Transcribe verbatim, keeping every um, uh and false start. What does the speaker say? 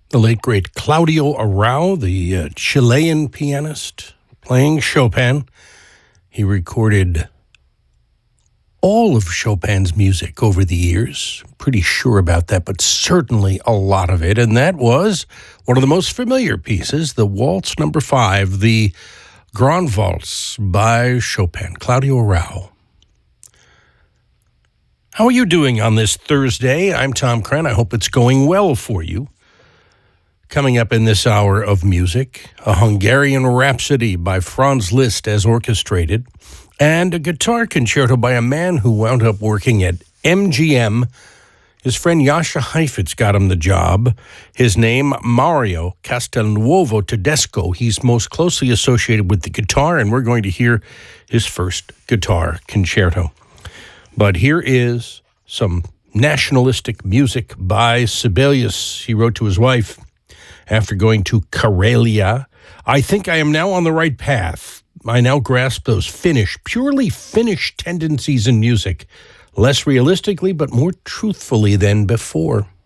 The late, great Claudio Arrau, the uh, Chilean pianist, playing Chopin. He recorded all of Chopin's music over the years. Pretty sure about that, but certainly a lot of it. And that was one of the most familiar pieces, the Waltz Number Five, the Grand Waltz by Chopin, Claudio Arrau. How are you doing on this Thursday? I'm Tom Crenn. I hope it's going well for you. Coming up in this hour of music, a Hungarian Rhapsody by Franz Liszt as orchestrated, and a guitar concerto by a man who wound up working at M G M. His friend Jascha Heifetz got him the job. His name, Mario Castelnuovo Tedesco. He's most closely associated with the guitar, and we're going to hear his first guitar concerto. But here is some nationalistic music by Sibelius. He wrote to his wife, after going to Karelia, I think I am now on the right path. I now grasp those Finnish, purely Finnish tendencies in music, less realistically but more truthfully than before.